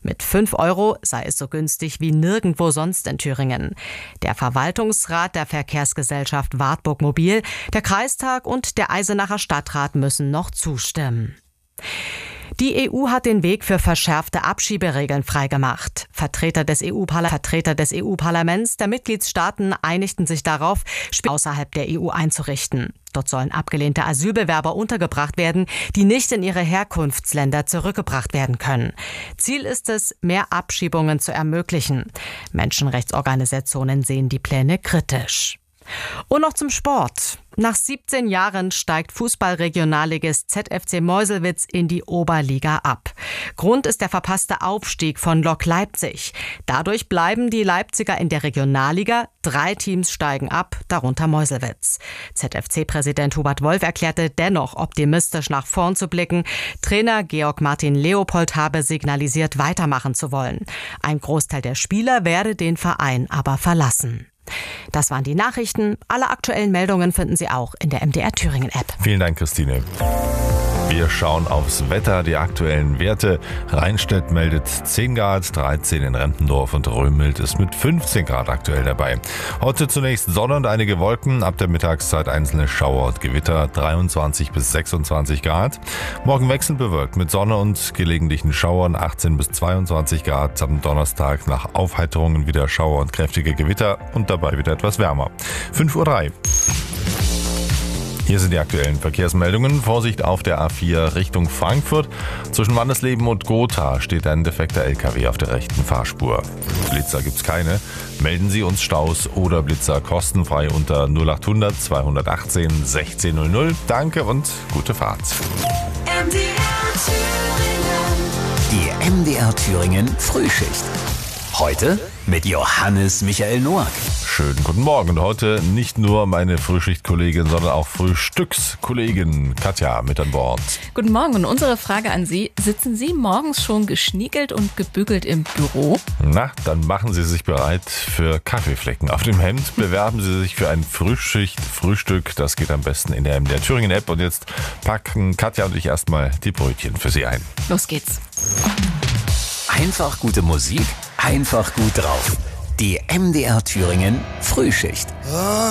Mit 5 € sei es so günstig wie nirgendwo sonst in Thüringen. Der Verwaltungsrat der Verkehrsgesellschaft Wartburg Mobil, der Kreistag und der Eisenacher Stadtrat müssen noch zustimmen. Die EU hat den Weg für verschärfte Abschieberegeln freigemacht. Vertreter des EU-Parlaments der Mitgliedstaaten einigten sich darauf, außerhalb der EU einzurichten. Dort sollen abgelehnte Asylbewerber untergebracht werden, die nicht in ihre Herkunftsländer zurückgebracht werden können. Ziel ist es, mehr Abschiebungen zu ermöglichen. Menschenrechtsorganisationen sehen die Pläne kritisch. Und noch zum Sport. Nach 17 Jahren steigt Fußballregionalligist ZFC Meuselwitz in die Oberliga ab. Grund ist der verpasste Aufstieg von Lok Leipzig. Dadurch bleiben die Leipziger in der Regionalliga. 3 Teams steigen ab, darunter Meuselwitz. ZFC-Präsident Hubert Wolf erklärte dennoch optimistisch nach vorn zu blicken. Trainer Georg Martin Leopold habe signalisiert, weitermachen zu wollen. Ein Großteil der Spieler werde den Verein aber verlassen. Das waren die Nachrichten. Alle aktuellen Meldungen finden Sie auch in der MDR Thüringen App. Vielen Dank, Christine. Wir schauen aufs Wetter, die aktuellen Werte. Rheinstedt meldet 10 Grad, 13 in Rempendorf und Römhild ist mit 15 Grad aktuell dabei. Heute zunächst Sonne und einige Wolken, ab der Mittagszeit einzelne Schauer und Gewitter, 23 bis 26 Grad. Morgen wechselnd bewölkt mit Sonne und gelegentlichen Schauern, 18 bis 22 Grad. Am Donnerstag nach Aufheiterungen wieder Schauer und kräftige Gewitter und dabei wieder etwas wärmer. 5:03 Uhr. Hier sind die aktuellen Verkehrsmeldungen. Vorsicht auf der A4 Richtung Frankfurt. Zwischen Wandesleben und Gotha steht ein defekter LKW auf der rechten Fahrspur. Blitzer gibt's keine. Melden Sie uns Staus oder Blitzer kostenfrei unter 0800 218 1600. Danke und gute Fahrt. Die MDR Thüringen Frühschicht. Heute mit Johannes Michael Noack. Schönen guten Morgen. Und heute nicht nur meine Frühschichtkollegin, sondern auch Frühstückskollegin Katja mit an Bord. Guten Morgen und unsere Frage an Sie. Sitzen Sie morgens schon geschniegelt und gebügelt im Büro? Na, dann machen Sie sich bereit für Kaffeeflecken auf dem Hemd. Bewerben Sie sich für ein Frühstück. Das geht am besten in der MDR Thüringen App. Und jetzt packen Katja und ich erstmal die Brötchen für Sie ein. Los geht's. Einfach gute Musik, einfach gut drauf. Die MDR Thüringen Frühschicht.